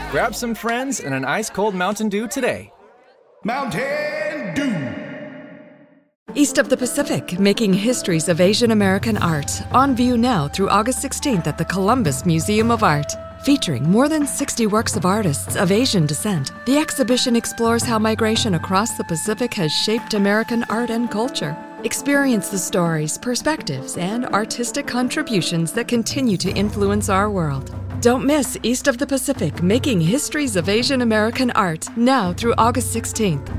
Grab some friends and an ice-cold Mountain Dew today. Mountain Dew. East of the Pacific, Making Histories of Asian American Art. On view now through August 16th at the Columbus Museum of Art. Featuring more than 60 works of artists of Asian descent, the exhibition explores how migration across the Pacific has shaped American art and culture. Experience the stories, perspectives, and artistic contributions that continue to influence our world. Don't miss East of the Pacific, Making Histories of Asian American Art, now through August 16th.